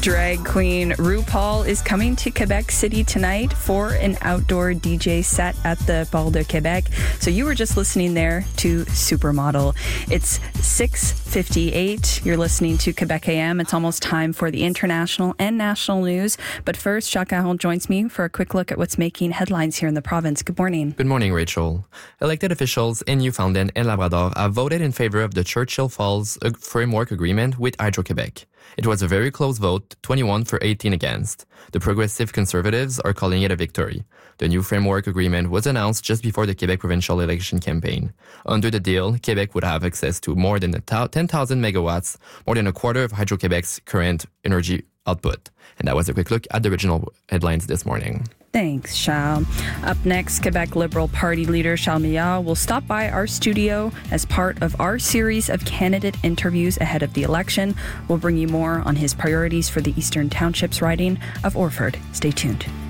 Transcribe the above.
Drag queen RuPaul is coming to Quebec City tonight for an outdoor DJ set at the Port de Québec. So you were just listening there to Supermodel. It's 6:58. You're listening to Quebec AM. It's almost time for the international and national news. But first, Jacques Caron joins me for a quick look at what's making headlines here in the province. Good morning. Good morning, Rachel. Elected officials in Newfoundland and Labrador have voted in favor of the Churchill Falls Framework Agreement with Hydro-Québec. It was a very close vote, 21 for 18 against. The Progressive Conservatives are calling it a victory. The new framework agreement was announced just before the Quebec provincial election campaign. Under the deal, Quebec would have access to more than 10,000 megawatts, more than a quarter of Hydro-Québec's current energy output. And that was a quick look at the original headlines this morning. Thanks, Charles. Up next, Quebec Liberal Party leader Charles Milliard will stop by our studio as part of our series of candidate interviews ahead of the election. We'll bring you more on his priorities for the Eastern Townships riding of Orford. Stay tuned.